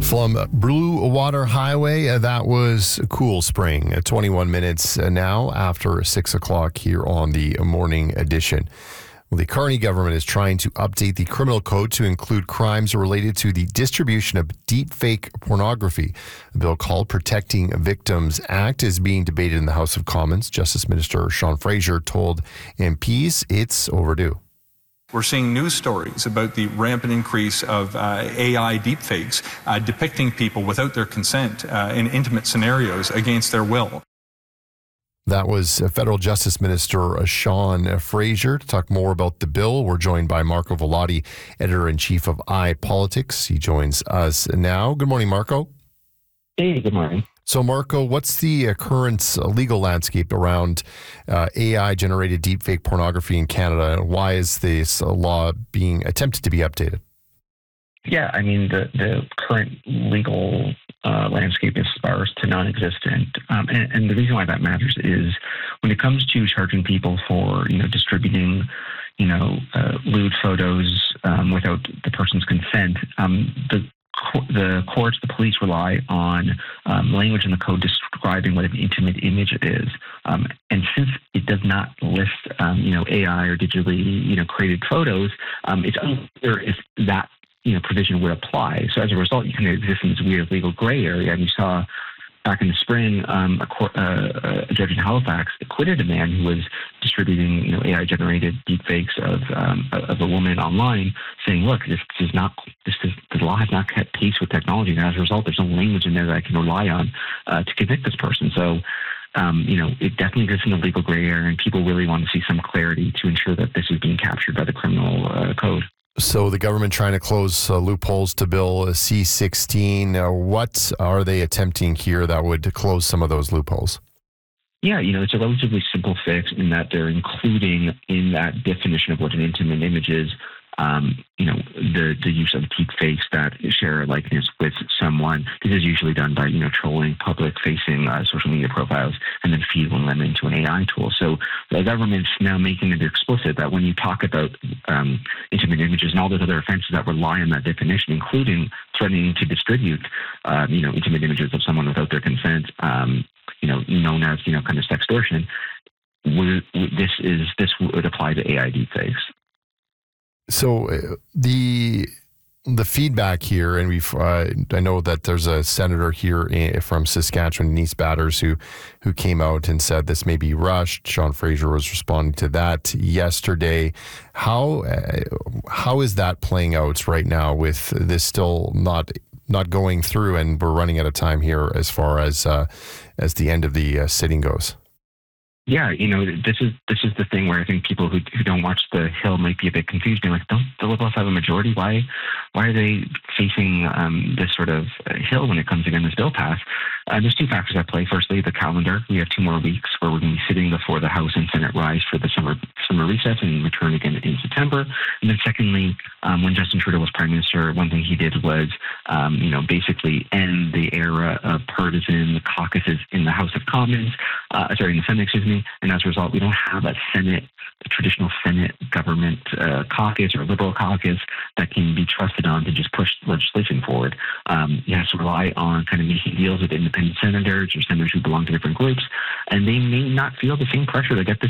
From Blue Water Highway, that was Cool Spring, 21 minutes now after 6 o'clock here on the morning edition. Well, the Carney government is trying to update the criminal code to include crimes related to the distribution of deepfake pornography. A bill called Protecting Victims Act is being debated in the House of Commons. Justice Minister Sean Fraser told MPs it's overdue. We're seeing news stories about the rampant increase of AI deepfakes depicting people without their consent in intimate scenarios against their will. That was Federal Justice Minister Sean Fraser. To talk more about the bill, we're joined by Marco Volati, Editor-in-Chief of iPolitics. He joins us now. Good morning, Marco. Hey, good morning. So, Marco, what's the current legal landscape around AI-generated deepfake pornography in Canada, and why is this law being attempted to be updated? Yeah, I mean, the current legal landscape is sparse to non-existent, and the reason why that matters is when it comes to charging people for, distributing, lewd photos without the person's consent, the courts, the police rely on language in the code describing what an intimate image is. And since it does not list, AI or digitally, created photos, it's unclear if that, provision would apply. So as a result, you can exist in this weird legal gray area. And you saw back in the spring, a judge in Halifax acquitted a man who was distributing, AI-generated deepfakes of a woman online, saying, "Look, the law has not kept pace with technology, and as a result, there's no language in there that I can rely on to convict this person." So, it definitely exists in the legal gray area, and people really want to see some clarity to ensure that this is being captured by the criminal code. So the government trying to close loopholes to Bill C-16. What are they attempting here that would close some of those loopholes? Yeah, it's a relatively simple fix in that they're including in that definition of what an intimate image is, the use of deep fakes that share a likeness with someone. This is usually done by, trolling public-facing social media profiles and then feeding them into an AI tool. So the government's now making it explicit that when you talk about intimate images and all those other offenses that rely on that definition, including threatening to distribute, intimate images of someone without their consent, known as, kind of sextortion, this would apply to AI deepfakes. So the feedback here, and I know that there's a senator here from Saskatchewan, Denise Batters, who came out and said this may be rushed. Sean Fraser was responding to that yesterday. How is that playing out right now with this still not going through, and we're running out of time here as far as the end of the sitting goes? Yeah, this is the thing where I think people who don't watch the Hill might be a bit confused. They're like, don't the Liberals have a majority? Why are they facing this sort of hill when it comes to getting this bill passed? There's two factors at play. Firstly, the calendar. We have 2 more weeks where we're going to be sitting before the House and Senate rise for the summer recess and return again in September. And then secondly, when Justin Trudeau was Prime Minister, one thing he did was, basically end the era of partisan caucuses in the House of Commons, in the Senate, excuse me. And as a result, we don't have a traditional Senate government caucus or Liberal caucus that can be trusted on to just push legislation forward. You have to rely on kind of making deals with independent senators or senators who belong to different groups, and they may not feel the same pressure to get this